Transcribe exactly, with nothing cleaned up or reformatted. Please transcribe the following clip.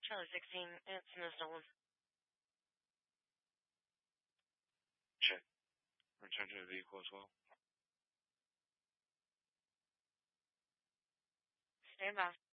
Charlie sixteen, it's Miss Nolan. Check. Return to the vehicle as well. Stand by.